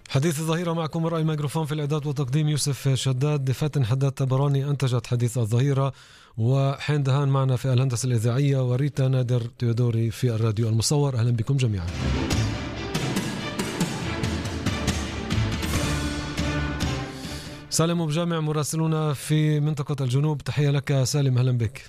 حديث الظهيرة معكم وراء الميكروفون في الإعداد وتقديم يوسف شداد. فاتن حداد تبراني أنتجت حديث الظهيرة، وحين دهان معنا في الهندسة الإذاعية، وريتا نادر تيودوري في الراديو المصور. أهلا بكم جميعا. سالم أبو جامع مراسلنا في منطقة الجنوب، تحية لك سالم، أهلا بك.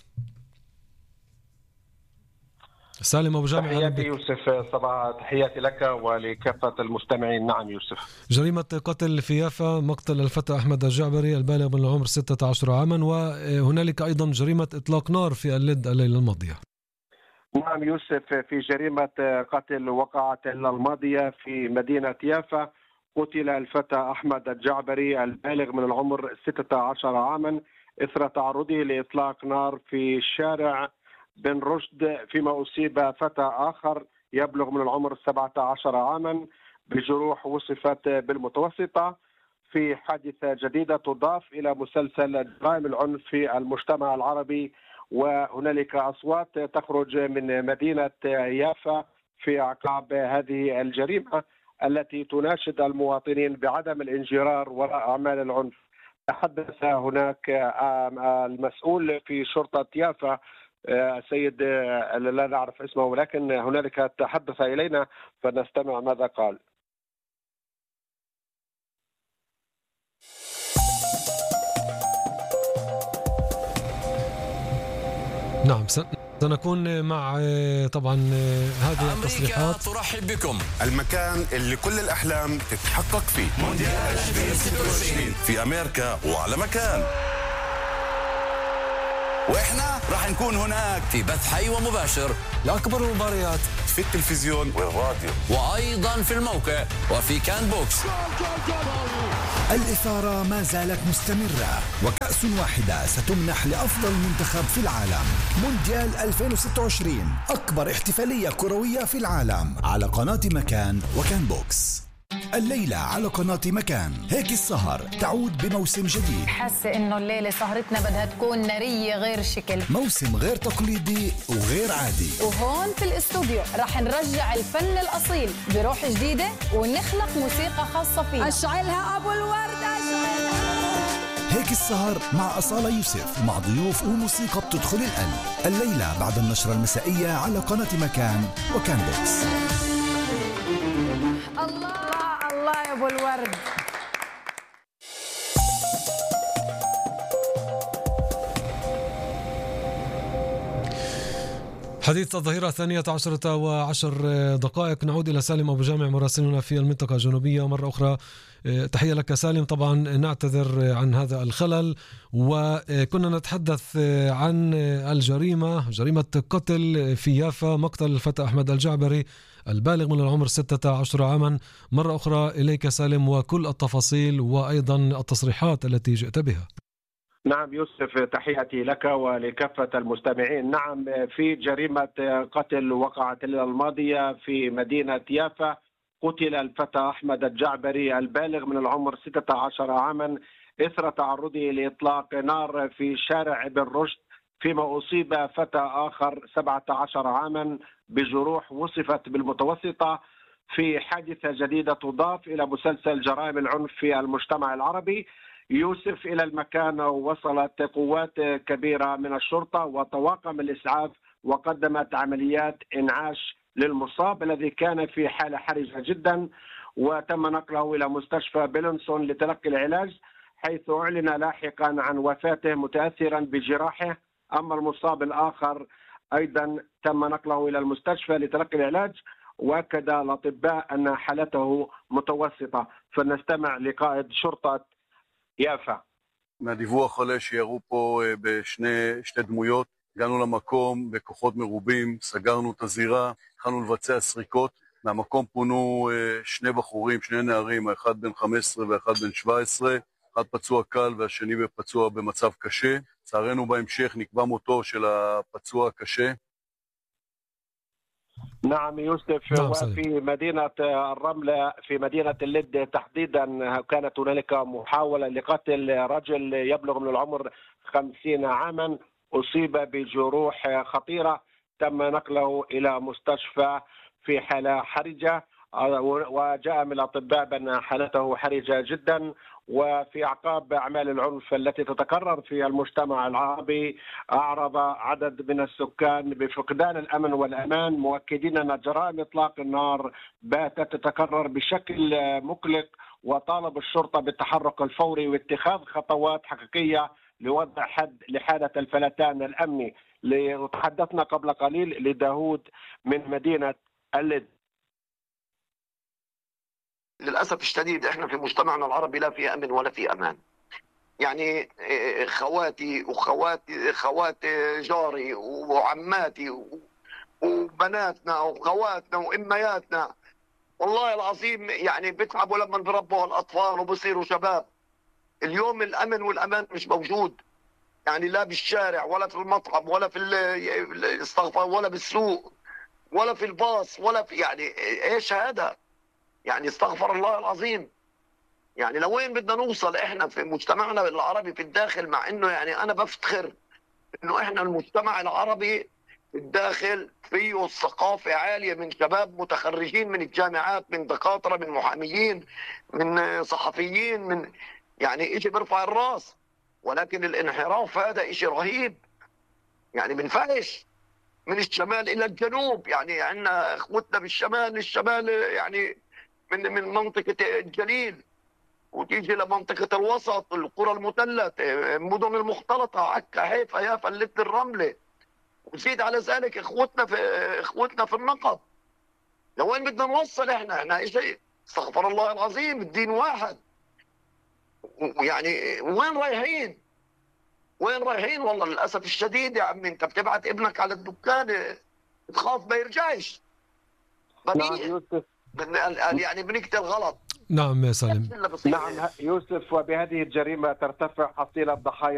سالم أبو جامع، تحياتي يوسف صباح، تحياتي لك ولكافة المستمعين. نعم يوسف، جريمة قتل في يافا، مقتل الفتى أحمد الجعبري البالغ من العمر 16 عاما، وهنالك أيضا جريمة إطلاق نار في اللد الليلة الماضية. نعم يوسف، في جريمة قتل وقعت الليلة الماضية في مدينة يافا. قتل الفتى أحمد الجعبري البالغ من العمر 16 عاما إثر تعرضه لإطلاق نار في شارع بن رشد، فيما أصيب فتى آخر يبلغ من العمر 17 عاما بجروح وصفت بالمتوسطة، في حادثة جديدة تضاف إلى مسلسل جرائم العنف في المجتمع العربي. وهنالك أصوات تخرج من مدينة يافا في أعقاب هذه الجريمة التي تناشد المواطنين بعدم الانجرار وراء أعمال العنف. تحدث هناك المسؤول في شرطة يافا، سيد لا نعرف اسمه، ولكن هنالك تحدث إلينا فنستمع ماذا قال. نعم، سنكون مع طبعا هذه التصريحات. ترحب بكم المكان اللي كل الأحلام تتحقق فيه، مونديال 2026 في أمريكا وعلى مكان، وإحنا راح نكون هناك في بث حي ومباشر لأكبر المباريات في التلفزيون والراديو، وأيضا في الموقع وفي كان بوكس. الإثارة ما زالت مستمرة، وكأس واحدة ستمنح لأفضل منتخب في العالم. مونديال 2026 أكبر احتفالية كروية في العالم على قناة مكان وكان بوكس. الليلة على قناة مكان هيك السهر تعود بموسم جديد. حاسة إنه الليلة سهرتنا بدها تكون نارية غير شكل، موسم غير تقليدي وغير عادي. وهون في الاستوديو رح نرجع الفن الأصيل بروح جديدة ونخلق موسيقى خاصة فينا. أشعلها أبو الورد، أشعلها. هيك السهر مع أصالة يوسف، مع ضيوف وموسيقى بتدخل القلب. الليلة بعد النشرة المسائية على قناة مكان وكان بوكس. الله الله يا أبو الورد. حديث الظهيرة 12:10 نعود إلى سالم أبو جامع مراسلنا في المنطقة الجنوبية مرة أخرى. تحية لك سالم. طبعا نعتذر عن هذا الخلل، وكنا نتحدث عن جريمة قتل في يافا، مقتل الفتى أحمد الجعبري البالغ من العمر 16 عاما. مرة أخرى إليك سالم وكل التفاصيل وأيضا التصريحات التي جئت بها. نعم يوسف، تحياتي لك ولكافة المستمعين. نعم، في جريمة قتل وقعت الليلة الماضية في مدينة يافا. قتل الفتى أحمد الجعبري البالغ من العمر 16 عاما إثر تعرضه لإطلاق نار في شارع بن رشد، فيما أصيب فتى آخر 17 عاما بجروح وصفت بالمتوسطة، في حادثة جديدة تضاف إلى مسلسل جرائم العنف في المجتمع العربي. يوسف، إلى المكان وصلت قوات كبيرة من الشرطة وطواقم الإسعاف، وقدمت عمليات إنعاش للمصاب الذي كان في حالة حرجة جدا، وتم نقله إلى مستشفى بيلنسون لتلقي العلاج، حيث أعلن لاحقا عن وفاته متأثرا بجراحه. أما المصاب الآخر أيضا تم نقله إلى المستشفى لتلقي العلاج، وأكد الأطباء أن حالته متوسطة. فنستمع لقائد شرطة יפה. מהדיווח עולה שירו פה בשתי דמויות. הגענו למקום בכוחות מרובים, סגרנו את הזירה, התחלנו לבצע סריקות. מהמקום פונו שני בחורים, שני נערים, האחד בן 15 ואחד בן 17, אחד פצוע קל והשני פצוע במצב קשה. לצערנו בהמשך נקבע מותו של הפצוע הקשה. نعم يوسف، وفي مدينة الرملة في مدينة اللد تحديدا كانت هنالك محاولة لقتل رجل يبلغ من العمر 50 عاما، أصيب بجروح خطيرة، تم نقله إلى مستشفى في حالة حرجة. وجاء من الأطباء بأن حالته حرجة جدا. وفي أعقاب أعمال العنف التي تتكرر في المجتمع العربي، أعرض عدد من السكان بفقدان الأمن والأمان، مؤكدين أن جرائم إطلاق النار باتت تتكرر بشكل مقلق، وطالب الشرطة بالتحرك الفوري واتخاذ خطوات حقيقية لوضع حد لحالة الفلتان الأمني. تحدثنا قبل قليل لداود من مدينة اللد. للأسف الشديد احنا في مجتمعنا العربي لا في أمن ولا في أمان. يعني خواتي خوات جاري وعماتي وبناتنا وخواتنا وإمياتنا والله العظيم يعني بتعبوا لما بربوا الأطفال وبصيروا شباب. اليوم الأمن والأمان مش موجود، يعني لا بالشارع ولا في المطعم ولا في استغفر ولا بالسوق ولا في الباص ولا في، يعني ايش هذا؟ يعني استغفر الله العظيم. يعني لوين بدنا نوصل احنا في مجتمعنا العربي في الداخل؟ مع انه يعني انا بفتخر انه احنا المجتمع العربي في الداخل فيه الثقافة عالية من شباب متخرجين من الجامعات، من دكاترة، من محاميين، من صحفيين، من يعني اشي برفع الراس. ولكن الانحراف هذا اشي رهيب، يعني بنفعش من الشمال الى الجنوب. يعني عندنا اخوتنا بالشمال، الشمال يعني من منطقة الجليل وتيجي لمنطقة الوسط، القرى المثلث، المدن المختلطة، عكا، حيفا، يافا، اللد، الرملة، وزيد على ذلك اخوتنا في النقب. لوين بدنا نوصل احنا ايش؟ استغفر الله العظيم، الدين واحد. يعني وين رايحين؟ وين رايحين؟ والله للاسف الشديد يا عمي انت بتبعت ابنك على الدكان تخاف ما يرجعش. نعم يوسف، يعني بنقتل غلط. نعم سالم. نعم يوسف، وبهذه الجريمة ترتفع حصيلة ضحايا